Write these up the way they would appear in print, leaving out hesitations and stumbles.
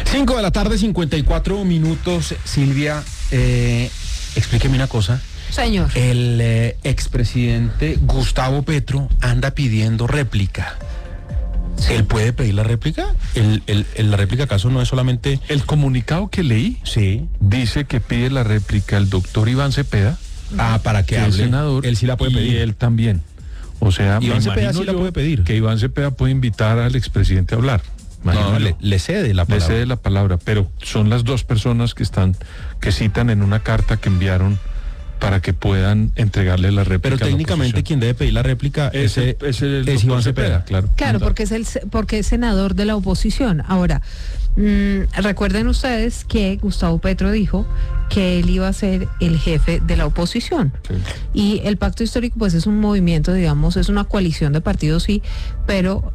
5 de la tarde, 54 minutos. Silvia, explíqueme una cosa. Señor. El expresidente Gustavo Petro anda pidiendo réplica. Sí. ¿Él puede pedir la réplica? ¿La réplica acaso no es solamente...? El comunicado que leí dice que pide la réplica el doctor Iván Cepeda. Para que hable. El senador. Él sí la puede pedir. Y él también. O sea, Iván Cepeda sí la puede pedir. Que Iván Cepeda puede invitar al expresidente a hablar. No, le cede la palabra. Le cede la palabra, pero son las dos personas que citan en una carta que enviaron para que puedan entregarle la réplica. Pero técnicamente quien debe pedir la réplica es Iván Cepeda, claro. Claro, porque es senador de la oposición. Ahora, recuerden ustedes que Gustavo Petro dijo que él iba a ser el jefe de la oposición. Sí. Y el pacto histórico pues es un movimiento, digamos, es una coalición de partidos, sí, pero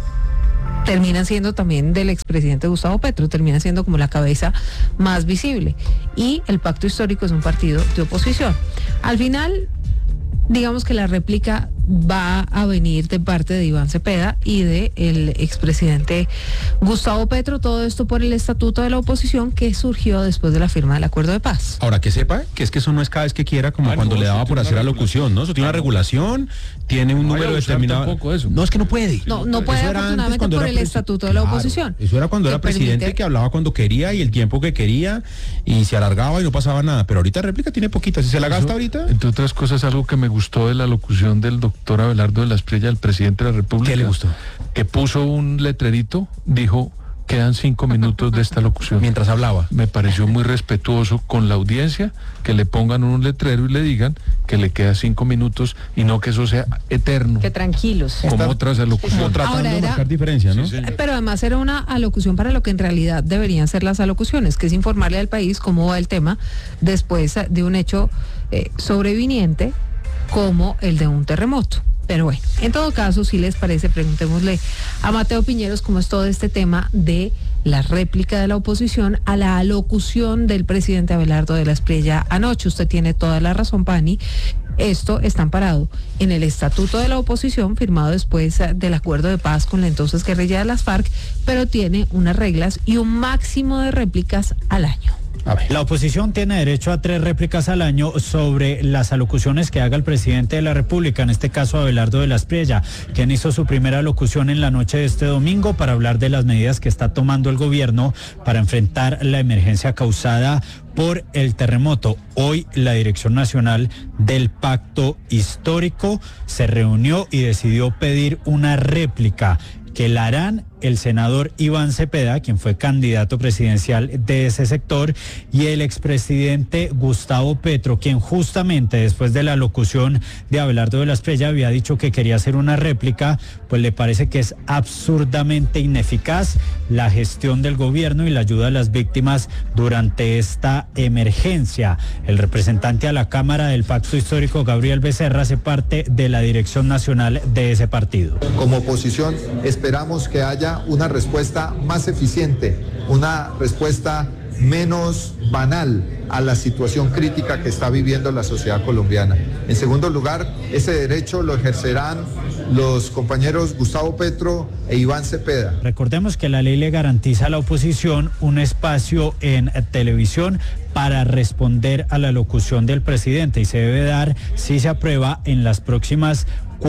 termina siendo también del expresidente Gustavo Petro, termina siendo como la cabeza más visible. Y el pacto histórico es un partido de oposición. Al final, digamos que la réplica va a venir de parte de Iván Cepeda y de el expresidente Gustavo Petro, todo esto por el estatuto de la oposición que surgió después de la firma del acuerdo de paz. Ahora, que sepa que es que eso no es cada vez que quiera, como cuando le daba por hacer alocución, ¿no? Eso tiene una regulación, tiene un número determinado. No, es que no puede. No puede, afortunadamente, por el estatuto de la oposición. Eso era cuando era presidente, que hablaba cuando quería y el tiempo que quería y se alargaba y no pasaba nada. Pero ahorita réplica tiene poquita. Si se la gasta ahorita. Entre otras cosas, algo que me gustó de la locución del doctor Abelardo de la Espriella, el presidente de la República. ¿Qué le gustó? Que puso un letrerito, dijo: quedan 5 minutos de esta locución. Mientras hablaba. Me pareció muy respetuoso con la audiencia que le pongan un letrero y le digan que le queda 5 minutos y no que eso sea eterno. Que tranquilos. Como otras alocuciones. Tratando de marcar diferencia, ¿no? Sí, pero además era una alocución para lo que en realidad deberían ser las alocuciones, que es informarle al país cómo va el tema después de un hecho sobreviniente como el de un terremoto. Pero bueno, en todo caso, si les parece, preguntémosle a Mateo Piñeros cómo es todo este tema de la réplica de la oposición a la alocución del presidente Abelardo de la Espriella anoche. Usted tiene toda la razón, Pani. Esto está amparado en el estatuto de la oposición, firmado después del acuerdo de paz con la entonces guerrilla de las FARC, pero tiene unas reglas y un máximo de réplicas al año. La oposición tiene derecho a 3 réplicas al año sobre las alocuciones que haga el presidente de la República, en este caso Abelardo de la Espriella, quien hizo su primera alocución en la noche de este domingo para hablar de las medidas que está tomando el gobierno para enfrentar la emergencia causada por el terremoto. Hoy la Dirección Nacional del Pacto Histórico se reunió y decidió pedir una réplica que la harán el senador Iván Cepeda, quien fue candidato presidencial de ese sector, y el expresidente Gustavo Petro, quien justamente después de la locución de Abelardo de la Espriella había dicho que quería hacer una réplica, pues le parece que es absurdamente ineficaz la gestión del gobierno y la ayuda a las víctimas durante esta emergencia. El representante a la Cámara del Pacto Histórico, Gabriel Becerra, hace parte de la dirección nacional de ese partido. Como oposición esperamos que haya una respuesta más eficiente, una respuesta menos banal a la situación crítica que está viviendo la sociedad colombiana. En segundo lugar, ese derecho lo ejercerán los compañeros Gustavo Petro e Iván Cepeda. Recordemos que la ley le garantiza a la oposición un espacio en televisión para responder a la locución del presidente y se debe dar, si se aprueba, en las próximas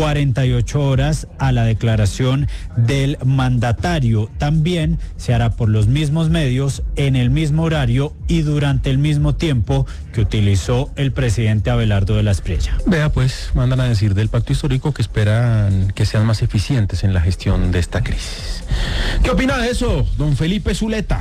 48 horas a la declaración del mandatario. También se hará por los mismos medios, en el mismo horario y durante el mismo tiempo que utilizó el presidente Abelardo de la Espriella. Vea, pues, mandan a decir del pacto histórico que esperan que sean más eficientes en la gestión de esta crisis. ¿Qué opina de eso, don Felipe Zuleta?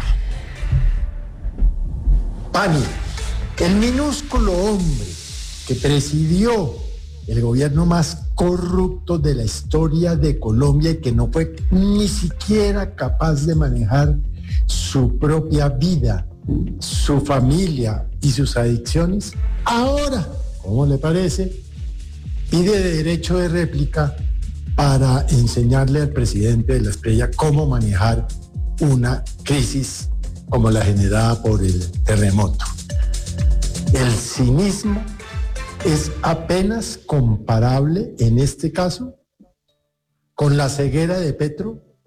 Pani, el minúsculo hombre que presidió el gobierno más corrupto de la historia de Colombia y que no fue ni siquiera capaz de manejar su propia vida, su familia y sus adicciones, ahora, ¿cómo le parece?, pide derecho de réplica para enseñarle al presidente de la Espriella cómo manejar una crisis como la generada por el terremoto. El cinismo es apenas comparable en este caso con la ceguera de Petro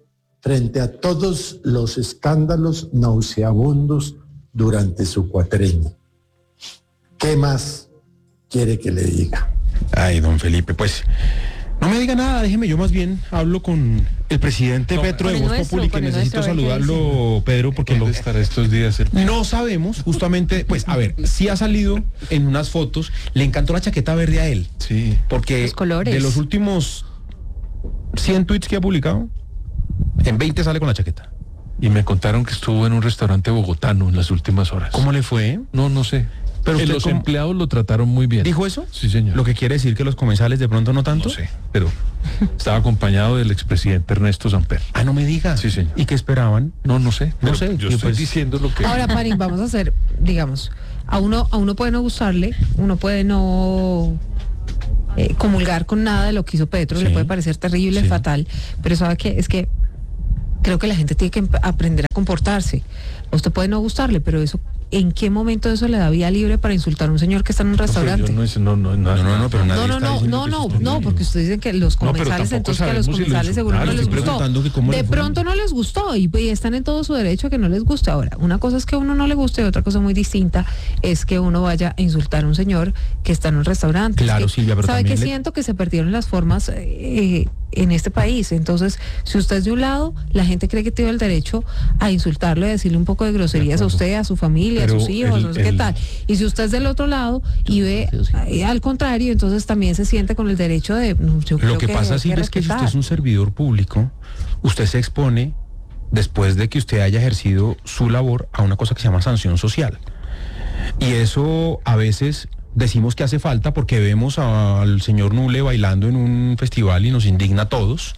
frente a todos los escándalos nauseabundos durante su cuatrenio. ¿Qué más quiere que le diga? Ay, don Felipe, pues no me diga nada, déjeme, yo más bien hablo con el presidente Petro de Voz Populi, que necesito saludarlo, Pedro, porque ¿Dónde estará estos días? No sabemos, justamente, pues a ver, sí ha salido en unas fotos, le encantó la chaqueta verde a él. Sí. Porque los colores. De los últimos 100 tweets que ha publicado, en 20 sale con la chaqueta. Y me contaron que estuvo en un restaurante bogotano en las últimas horas. ¿Cómo le fue? No sé. Pero usted los empleados lo trataron muy bien. ¿Dijo eso? Sí, señor. ¿Lo que quiere decir que los comensales de pronto no tanto? No sé, pero estaba acompañado del expresidente Ernesto Samper. Ah, no me diga. Sí, señor. ¿Y qué esperaban? No sé. No sé, Yo estoy pues diciendo lo que... Ahora, Parin, vamos a hacer, digamos, a uno puede no gustarle, uno puede no comulgar con nada de lo que hizo Petro, Sí. le puede parecer terrible, Sí. fatal, pero ¿sabe qué? Es que creo que la gente tiene que aprender a comportarse. A usted puede no gustarle, pero eso, ¿en qué momento eso le da vía libre para insultar a un señor que está en un restaurante? No, pero nadie está diciendo que eso está bien. Porque ustedes dicen que los No, pero comensales, tampoco entonces que a los sabemos si lo comensales seguro no insultaron. les Estoy gustó. preguntando que cómo De le fue. pronto no les gustó y están en todo su derecho a que no les guste. Ahora, una cosa es que a uno no le guste y otra cosa muy distinta es que uno vaya a insultar a un señor que está en un restaurante. Claro, Es que, Silvia, pero ¿sabe también qué? Siento que se perdieron las formas en este país. Entonces, si usted es de un lado, la gente cree que tiene el derecho a insultarlo y a decirle un poco de groserías a usted, a su familia, Pero a sus hijos, no sé qué tal. Y si usted es del otro lado y ve al contrario, entonces también se siente con el derecho de... yo creo Lo que pasa, hay Silvia, es que si usted respetar. es un servidor público, usted se expone después de que usted haya ejercido su labor a una cosa que se llama sanción social. Y eso a veces decimos que hace falta porque vemos al señor Nule bailando en un festival y nos indigna a todos.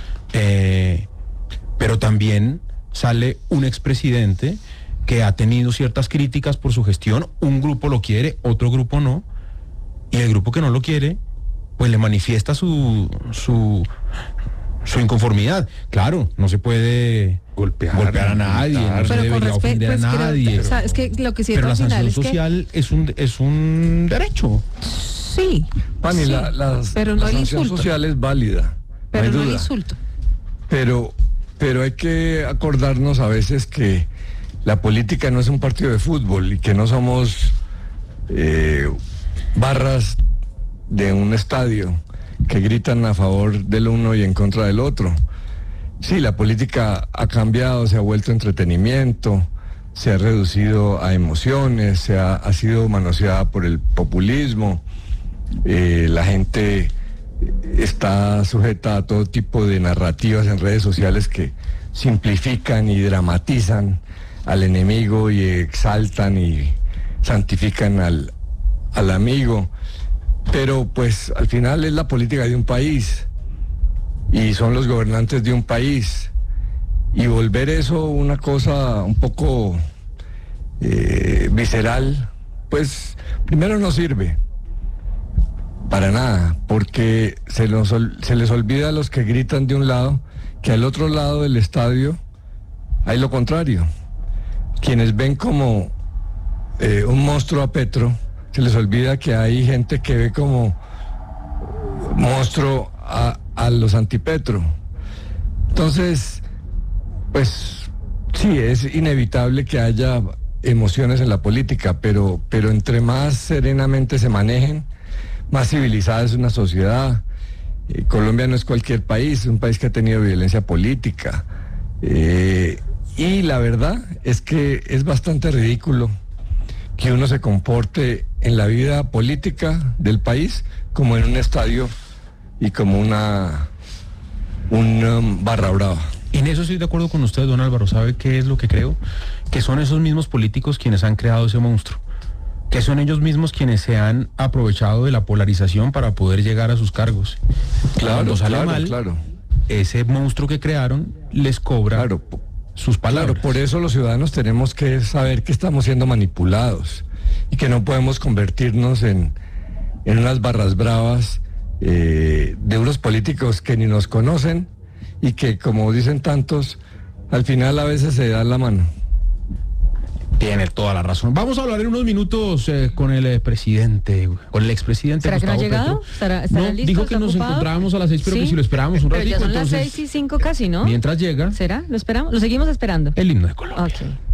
Pero también sale un expresidente que ha tenido ciertas críticas por su gestión, un grupo lo quiere, otro grupo no, y el grupo que no lo quiere, pues le manifiesta su inconformidad. Claro, no se puede golpear a nadie, no se Pero con debería respeto, ofender a pues, nadie. o sea, es que lo que siento Pero la al final sanción es que social es un derecho. sí, Pani, sí, la pero no el sanción insulto, social es válida, pero no no hay el duda. insulto. Pero hay que acordarnos a veces que la política no es un partido de fútbol y que no somos barras de un estadio que gritan a favor del uno y en contra del otro. Sí, la política ha cambiado, se ha vuelto entretenimiento, se ha reducido a emociones, ha sido manoseada por el populismo, la gente está sujeta a todo tipo de narrativas en redes sociales que simplifican y dramatizan al enemigo y exaltan y santifican al amigo. Pero pues al final es la política de un país y son los gobernantes de un país, y volver eso una cosa un poco visceral, pues primero no sirve para nada, porque se les olvida a los que gritan de un lado que al otro lado del estadio hay lo contrario. Quienes ven como un monstruo a Petro, se les olvida que hay gente que ve como monstruo a los antipetro. Entonces, pues sí, es inevitable que haya emociones en la política, pero entre más serenamente se manejen, más civilizada es una sociedad. Colombia no es cualquier país, es un país que ha tenido violencia política. Y la verdad es que es bastante ridículo que uno se comporte en la vida política del país como en un estadio y como una barra brava. En eso estoy de acuerdo con usted, don Álvaro. ¿Sabe qué es lo que creo? Que son esos mismos políticos quienes han creado ese monstruo. Que son ellos mismos quienes se han aprovechado de la polarización para poder llegar a sus cargos. Cuando sale mal, ese monstruo que crearon les cobra sus palabras. Claro, por eso los ciudadanos tenemos que saber que estamos siendo manipulados y que no podemos convertirnos en unas barras bravas de unos políticos que ni nos conocen y que, como dicen tantos, al final a veces se dan la mano. Tiene toda la razón. Vamos a hablar en unos minutos con el presidente, con el expresidente. ¿Será Gustavo que no ha llegado? Petro. ¿Estará No, listo? dijo que nos ocupado? encontrábamos a las 6, pero ¿Sí? que si lo esperábamos un Pero ratito, ya son las entonces 6:05 casi, ¿no? mientras llega ¿Será? ¿Lo esperamos? ¿Lo seguimos esperando? el himno de Colombia. Ok.